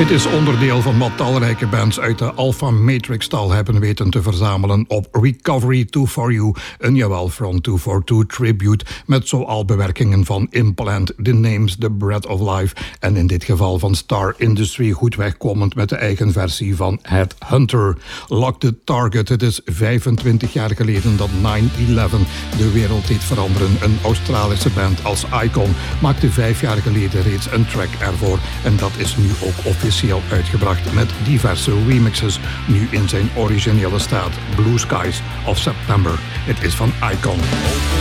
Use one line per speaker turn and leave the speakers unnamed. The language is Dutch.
Dit is onderdeel van wat talrijke bands uit de Alpha Matrix-stal hebben weten te verzamelen op Recovery 2 For You, een jawel Front 242 tribute met zoal bewerkingen van Implant, The Names, The Breath of Life en in dit geval van Star Industry, goed wegkomend met de eigen versie van Headhunter. Lock the Target, het is 25 jaar geleden dat 9/11 de wereld deed veranderen. Een Australische band als Icon maakte 5 jaar geleden reeds een track ervoor en dat is nu ook officieel uitgebracht met diverse remixes, nu in zijn originele staat. Blue Skies of September. Het is van Icon.